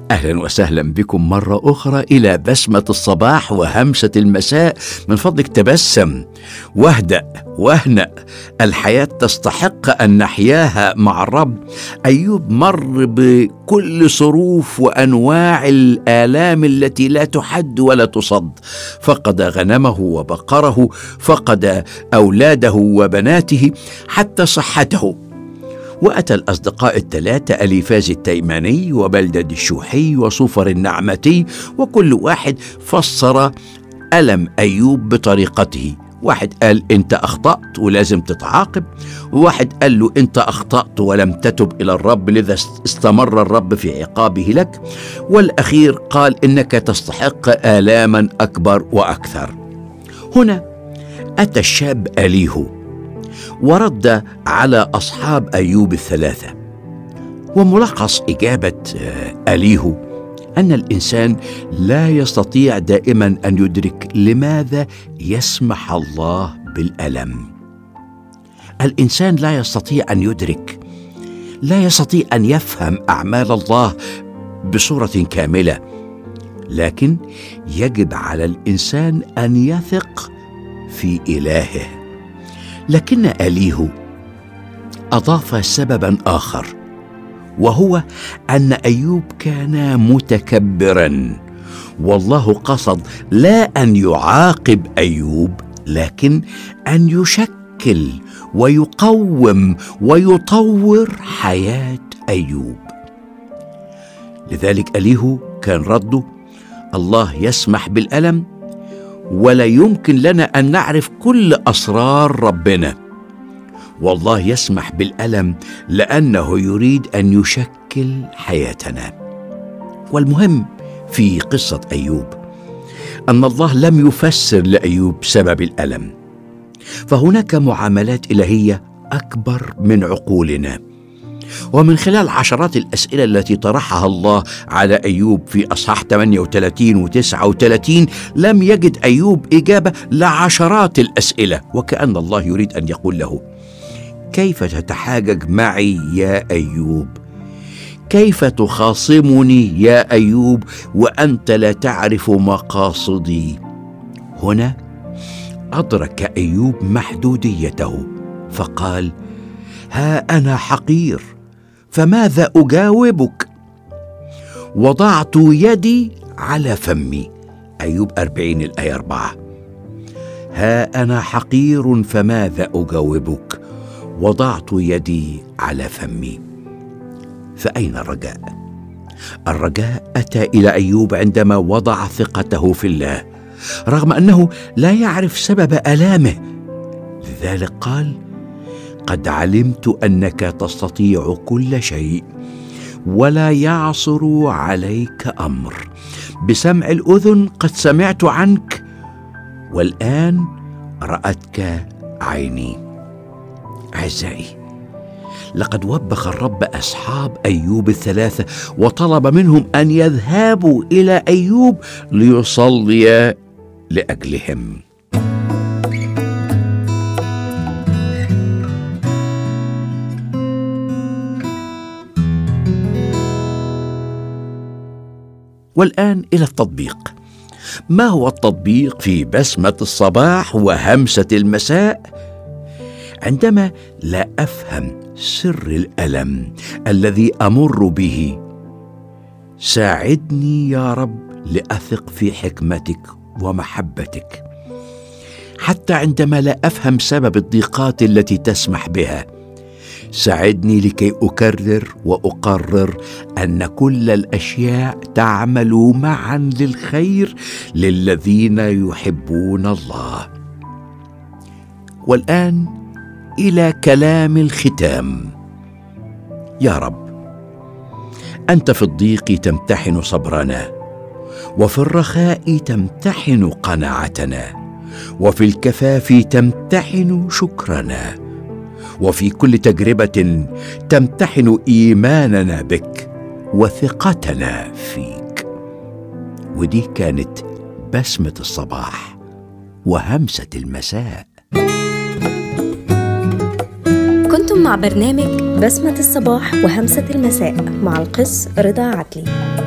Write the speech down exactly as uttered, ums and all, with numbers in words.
أهلا وسهلا بكم مرة أخرى إلى بسمة الصباح وهمسة المساء. من فضلك تبسم واهدأ واهنأ، الحياة تستحق أن نحياها مع الرب. أيوب مر بكل صروف وأنواع الآلام التي لا تحد ولا تصد، فقد غنمه وبقره، فقد أولاده وبناته، حتى صحته. وأتى الأصدقاء الثلاثة أليفاز التيماني وبلدد الشوحي وصوفر النعمتي، وكل واحد فسر ألم أيوب بطريقته. واحد قال أنت أخطأت ولازم تتعاقب، وواحد قال له أنت أخطأت ولم تتب إلى الرب لذا استمر الرب في عقابه لك، والأخير قال إنك تستحق آلاما أكبر وأكثر. هنا أتى الشاب أليهو ورد على أصحاب أيوب الثلاثة، وملخص إجابة أليهو أن الإنسان لا يستطيع دائما أن يدرك لماذا يسمح الله بالألم. الإنسان لا يستطيع أن يدرك، لا يستطيع أن يفهم أعمال الله بصورة كاملة، لكن يجب على الإنسان أن يثق في إلهه. لكن أليهو أضاف سببا آخر، وهو أن أيوب كان متكبرا، والله قصد لا أن يعاقب أيوب، لكن أن يشكل ويقوم ويطور حياة أيوب. لذلك أليهو كان رده: الله يسمح بالألم، ولا يمكن لنا أن نعرف كل أسرار ربنا، والله يسمح بالألم لأنه يريد أن يشكل حياتنا. والمهم في قصة أيوب أن الله لم يفسر لأيوب سبب الألم، فهناك معاملات إلهية أكبر من عقولنا. ومن خلال عشرات الأسئلة التي طرحها الله على أيوب في أصحاح ثمانية وثلاثين وتسعة وثلاثين لم يجد أيوب إجابة لعشرات الأسئلة، وكأن الله يريد أن يقول له: كيف تتحاجج معي يا أيوب؟ كيف تخاصمني يا أيوب وأنت لا تعرف مقاصدي؟ هنا أدرك أيوب محدوديته فقال: ها أنا حقير، فماذا أجاوبك؟ وضعت يدي على فمي. أيوب أربعين الآية أربعة. ها أنا حقير فماذا أجاوبك؟ وضعت يدي على فمي. فأين الرجاء؟ الرجاء أتى إلى أيوب عندما وضع ثقته في الله، رغم أنه لا يعرف سبب آلامه. لذلك قال: قد علمت أنك تستطيع كل شيء ولا يعصر عليك أمر. بسمع الأذن قد سمعت عنك، والآن رأتك عيني. أعزائي، لقد وبخ الرب أصحاب أيوب الثلاثة وطلب منهم أن يذهبوا إلى أيوب ليصلي لأجلهم. والآن إلى التطبيق. ما هو التطبيق في بسمة الصباح وهمسة المساء؟ عندما لا أفهم سر الألم الذي أمر به، ساعدني يا رب لأثق في حكمتك ومحبتك. حتى عندما لا أفهم سبب الضيقات التي تسمح بها، ساعدني لكي أكرر وأقرر أن كل الأشياء تعمل معا للخير للذين يحبون الله. والآن إلى كلام الختام. يا رب، أنت في الضيق تمتحن صبرنا، وفي الرخاء تمتحن قناعتنا، وفي الكفاف تمتحن شكرنا، وفي كل تجربة تمتحن إيماننا بك وثقتنا فيك. ودي كانت بسمة الصباح وهمسة المساء. كنتم مع برنامج بسمة الصباح وهمسة المساء مع القس رضا عدلي.